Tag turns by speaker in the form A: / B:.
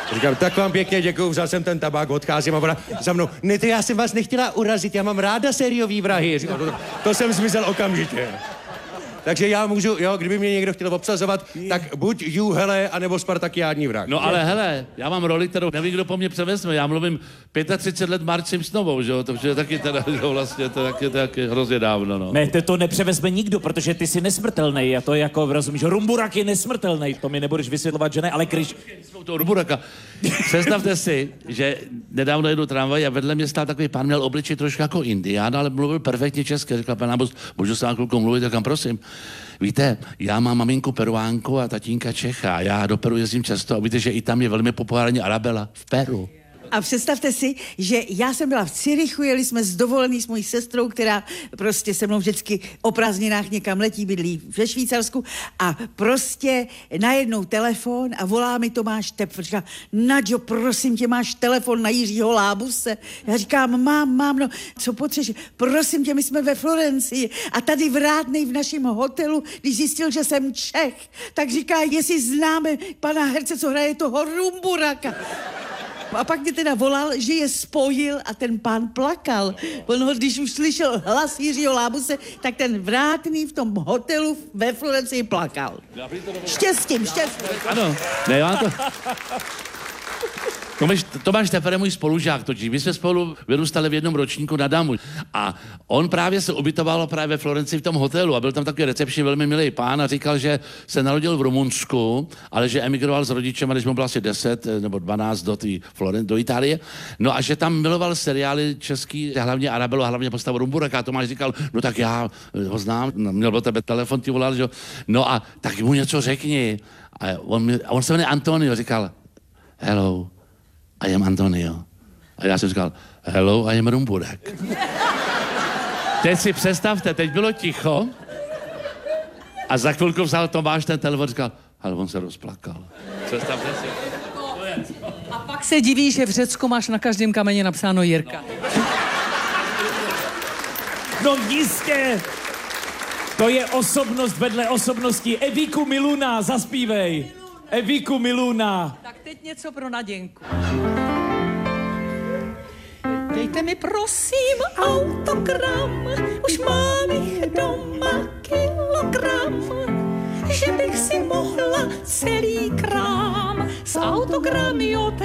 A: Říkám, tak vám pěkně děkuju, vzal jsem ten tabák, odcházím a ona za mnou, ne, to já jsem vás nechtěla urazit, já mám ráda sériový vrahy. Říkám, to jsem zmizel okamžitě. Takže já můžu, jo, kdyby mě někdo chtěl obsazovat, tak buď Hugh Hele, anebo Spartakiádní vrah.
B: No ale hele, já mám roli, kterou nevím, kdo po mně převezme. Já mluvím 35 let Marge Simpsonovou, že jo, takže je taky teda, že vlastně, to je taky hrozně dávno, no.
C: Ne, to nepřevezme nikdo, protože ty jsi nesmrtelnej a to je jako, rozumíš, Rumburak je nesmrtelnej, to mi nebudeš vysvětlovat, že ne, ale když...
B: To Rumburaka. Představte si, že nedávno jedu tramvaj a vedle mě stál takový pán, měl obličej trošku jako Indián, ale mluvil perfektně česky. Říkal, pane Nábost, můžu s vám chvilku mluvit, tak prosím. Víte, já mám maminku Peruánku a tatínka Čecha. Já do Peru jezdím často a víte, že i tam je velmi populární Arabela v Peru.
D: A představte si, že já jsem byla v Curychu, jeli jsme z dovolený s mojí sestrou, která prostě se mnou vždycky o prázdninách někam letí, bydlí ve Švýcarsku a prostě najednou telefon a volá mi Tomáš Tepf. Říká, Naďo, prosím tě, máš telefon na Jiřího Lábuse? Já říkám, mám, no, co potřebuješ? Prosím tě, my jsme ve Florencii a tady Vrátnej v našem hotelu, když zjistil, že jsem Čech, tak říká, jestli známe pana herce, co hraje toho Rumburaka. A pak mě teda volal, že je spojil a ten pán plakal. On, když už slyšel hlas Jiřího Lábuse, tak ten Vrátný v tom hotelu ve Florencii plakal. Štěstím.
B: Ano, ne, já to... Tomáš Tepf je můj spolužák totiž. My jsme spolu vyrůstali v jednom ročníku na Damu. A on právě se ubytoval právě ve Florencii v tom hotelu a byl tam takový recepční velmi milý pán a říkal, že se narodil v Rumunsku, ale že emigroval s rodičem, když mu bylo asi 10 nebo 12 do Itálie. No a že tam miloval seriály český, hlavně Arabelu a hlavně postavu Rumburaka. A Tomáš říkal, no tak já ho znám, měl do tebe telefon, ti volal, že? No a tak mu něco řekni. A on se jmenuje Antonio, říkal, hello, I am Antonio. A já jsem říkal, hello, I am Rumburak. Teď si představte, teď bylo ticho a za chvilku vzal Tomáš ten telefon a říkal, ale on se rozplakal. Představte si.
E: A pak se diví, že v Řecku máš na každém kameni napsáno Jirka.
C: No jistě! To je osobnost vedle osobnosti. Eviku Miluna, zaspívej. Eviku Miluna.
E: Tak teď něco pro Naděnku. Dejte mi prosím autogram, už mám jich doma kilogram, že bych si mohla celý krám s autogramy od